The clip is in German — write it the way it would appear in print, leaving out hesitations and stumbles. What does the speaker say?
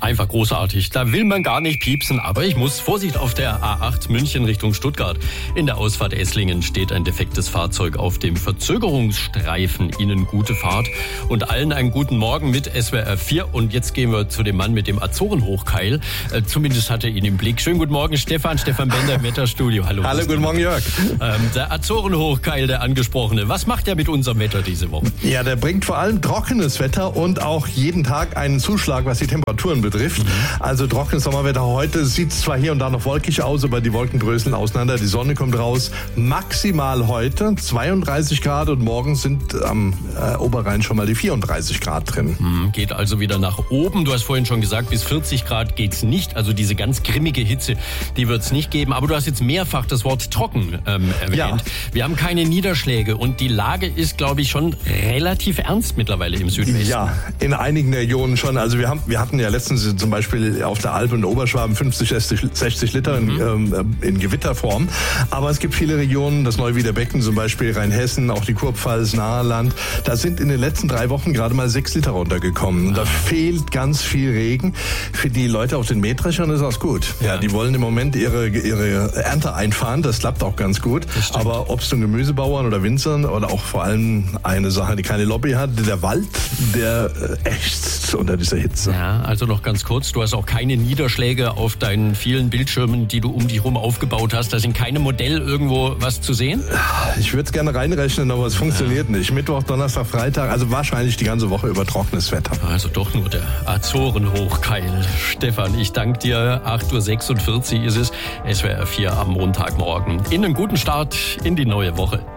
Einfach großartig. Da will man gar nicht piepsen, aber ich muss. Vorsicht auf der A8 München Richtung Stuttgart. In der Ausfahrt Esslingen steht ein defektes Fahrzeug auf dem Verzögerungsstreifen. Ihnen gute Fahrt und allen einen guten Morgen mit SWR 4. Und jetzt gehen wir zu dem Mann mit dem Azorenhochkeil. Zumindest hat er ihn im Blick. Schönen guten Morgen, Stefan Bender im Wetterstudio. Hallo. Hallo, guten Morgen, Jörg. Der Azorenhochkeil, der angesprochene. Was macht er mit unserem Wetter diese Woche? Ja, der bringt vor allem trockenes Wetter und auch jeden Tag einen Zuschlag, was die Temperaturen betrifft. Also trockenes Sommerwetter. Heute sieht es zwar hier und da noch wolkig aus, aber die Wolken dröseln auseinander. Die Sonne kommt raus. Maximal heute 32 Grad und morgen sind am Oberrhein schon mal die 34 Grad drin. Geht also wieder nach oben. Du hast vorhin schon gesagt, bis 40 Grad geht's nicht. Also diese ganz grimmige Hitze, die wird's nicht geben. Aber du hast jetzt mehrfach das Wort trocken erwähnt. Ja. Wir haben keine Niederschläge und die Lage ist, glaube ich, schon relativ ernst mittlerweile im Südwesten. Ja, in einigen Regionen schon. Also wir hatten ja letztens zum Beispiel auf der Alp und Oberschwaben 50, 60 Liter in Gewitterform. Aber es gibt viele Regionen, das Neuwieder Becken zum Beispiel, Rheinhessen, auch die Kurpfalz, Naheland. Da sind in den letzten 3 Wochen gerade mal 6 Liter runtergekommen. Und da fehlt ganz viel Regen. Für die Leute auf den Mähdreschern ist das gut. Ja, die wollen im Moment ihre Ernte einfahren. Das klappt auch ganz gut. Aber Obst- und Gemüsebauern oder Winzern oder auch vor allem eine Sache, die keine Lobby hat, der Wald, der ächzt unter dieser Hitze. Ja, also noch ganz kurz, du hast auch keine Niederschläge auf deinen vielen Bildschirmen, die du um dich herum aufgebaut hast. Da sind keine Modell irgendwo was zu sehen? Ich würde es gerne reinrechnen, aber es funktioniert nicht. Mittwoch, Donnerstag, Freitag, also wahrscheinlich die ganze Woche über trockenes Wetter. Also doch nur der Azorenhochkeil. Stefan, ich danke dir. 8:46 Uhr ist es. SWR 4 am Montagmorgen. Ihnen einen guten Start in die neue Woche.